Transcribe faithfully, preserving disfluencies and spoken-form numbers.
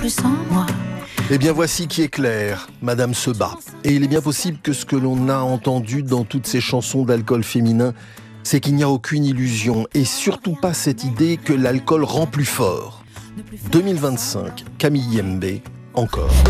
plus sans moi. Eh bien voici qui est clair, Madame se bat. Et il est bien possible que ce que l'on a entendu dans toutes ces chansons d'alcool féminin, c'est qu'il n'y a aucune illusion, et surtout pas cette idée que l'alcool rend plus fort. deux mille vingt-cinq, Camille Yembe, encore.